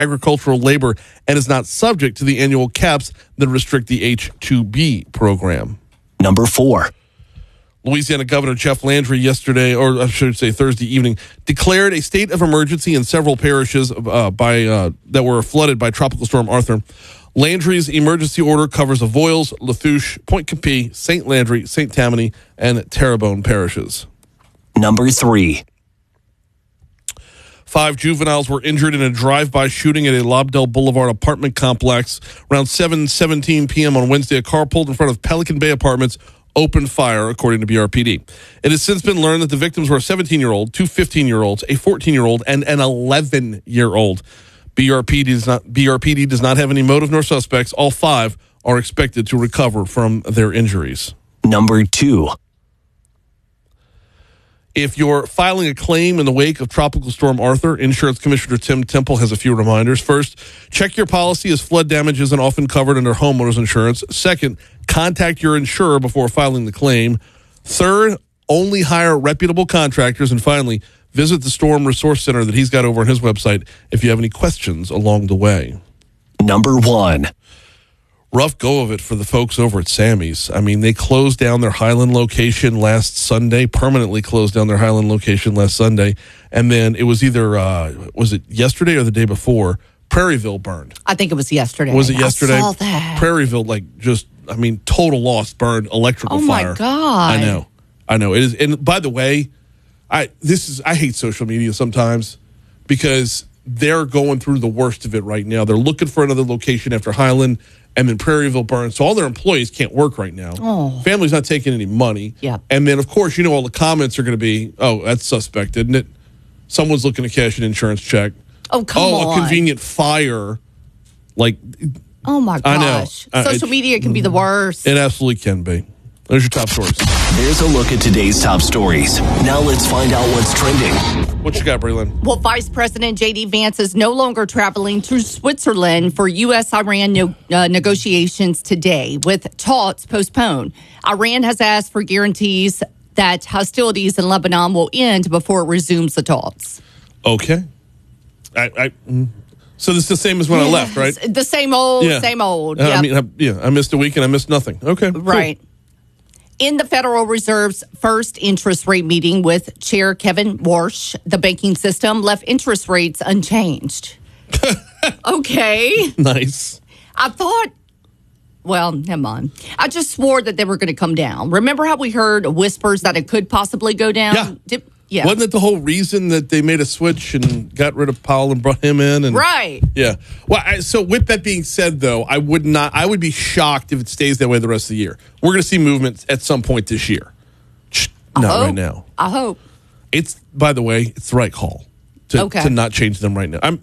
agricultural labor and is not subject to the annual caps that restrict the H-2B program. Number 4. Louisiana Governor Jeff Landry yesterday, or I should say Thursday evening, declared a state of emergency in several parishes that were flooded by Tropical Storm Arthur. Landry's emergency order covers Avoyelles, Lafourche, Point Capee, St. Landry, St. Tammany, and Terrebonne parishes. Number 3. 5 juveniles were injured in a drive-by shooting at a Lobdell Boulevard apartment complex. Around 7:17 p.m. on Wednesday, a car pulled in front of Pelican Bay Apartments, opened fire, according to BRPD. It has since been learned that the victims were a 17-year-old, 2 15-year-olds, a 14-year-old, and an 11-year-old. BRPD does not have any motive nor suspects. All 5 are expected to recover from their injuries. Number 2. If you're filing a claim in the wake of Tropical Storm Arthur, Insurance Commissioner Tim Temple has a few reminders. First, check your policy, as flood damage isn't often covered under homeowners insurance. Second, contact your insurer before filing the claim. Third, only hire reputable contractors. And finally, visit the Storm Resource Center that he's got over on his website if you have any questions along the way. Number 1. Rough go of it for the folks over at Sammy's. I mean, they closed down their Highland location last Sunday, permanently closed down their Highland location last Sunday. And then it was either, was it yesterday or the day before, Prairieville burned. I think it was yesterday. Was it yesterday? I saw that. Prairieville, total loss, burned, electrical fire. Oh, my God. I know. It is. And by the way, I hate social media sometimes because they're going through the worst of it right now. They're looking for another location after Highland, and then Prairieville burned. So all their employees can't work right now. Oh. Family's not taking any money. Yeah. And then, of course, all the comments are going to be, oh, that's suspect, isn't it? Someone's looking to cash an insurance check. Oh, come on. Oh, a convenient fire. Oh, my gosh. I know. Social media can be the worst. It absolutely can be. There's your top stories. There's a look at today's top stories. Now let's find out what's trending. What you got, Braylon? Well, Vice President J.D. Vance is no longer traveling to Switzerland for U.S.-Iran negotiations today, with talks postponed. Iran has asked for guarantees that hostilities in Lebanon will end before it resumes the talks. Okay. So this is the same as when I left, right? The same old, same old. Yep. I missed a week and I missed nothing. Okay. Right. Cool. In the Federal Reserve's first interest rate meeting with Chair Kevin Warsh, the banking system left interest rates unchanged. Okay. Nice. I thought, well, never mind. I just swore that they were going to come down. Remember how we heard whispers that it could possibly go down? Yeah. Wasn't it the whole reason that they made a switch and got rid of Powell and brought him in? Right. Yeah. Well, so with that being said, though, I would be shocked if it stays that way the rest of the year. We're going to see movement at some point this year. Not right now. I hope. By the way, it's the right call to not change them right now. I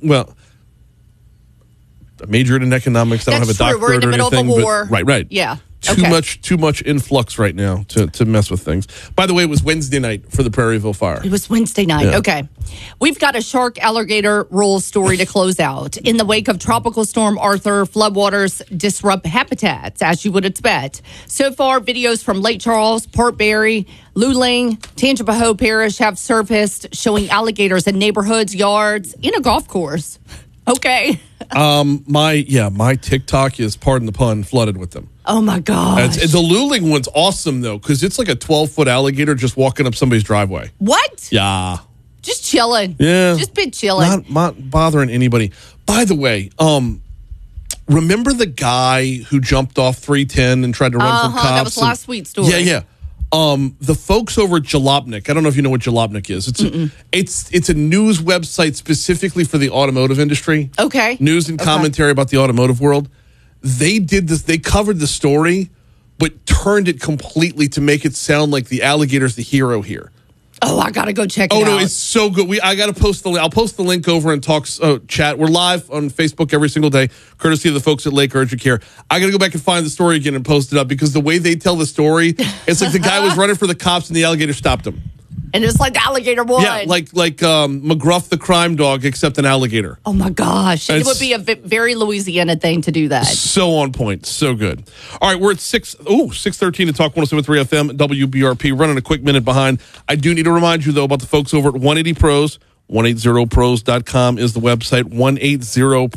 majored in economics. I don't have a doctorate We're in the middle or anything, of a war. Right. Yeah. Too much influx right now to mess with things. By the way, it was Wednesday night for the Prairieville fire. It was Wednesday night. Yeah. Okay. We've got a shark alligator rule story to close out. In the wake of Tropical Storm Arthur, floodwaters disrupt habitats, as you would expect. So far, videos from Lake Charles, Port Barre, Luling, Tangipahoa Parish have surfaced showing alligators in neighborhoods, yards, in a golf course. Okay. My TikTok is, pardon the pun, flooded with them. Oh my gosh. The Luling one's awesome though, because it's like a 12-foot alligator just walking up somebody's driveway. What? Yeah. Just chilling. Yeah. Just been chilling. Not bothering anybody. By the way, remember the guy who jumped off 310 and tried to run from cops? That was last week's story. Yeah. The folks over at Jalopnik, I don't know if you know what Jalopnik is. It's a news website specifically for the automotive industry. Okay. News and commentary about the automotive world. They did this. They covered the story, but turned it completely to make it sound like the alligator's the hero here. Oh, I gotta go check it out. Oh no, it's so good. I gotta post the link. I'll post the link over in Talks chat. We're live on Facebook every single day, courtesy of the folks at Lake Urgent Care. I gotta go back and find the story again and post it up because the way they tell the story, it's like the guy was running for the cops and the alligator stopped him. And it's like the alligator won. Yeah, like McGruff the crime dog, except an alligator. Oh my gosh, it would be a very Louisiana thing to do that. So on point, so good. All right, we're at 6:13 to Talk 107.3 FM, WBRP, running a quick minute behind. I do need to remind you, though, about the folks over at 180 Pros, 180pros.com is the website. 180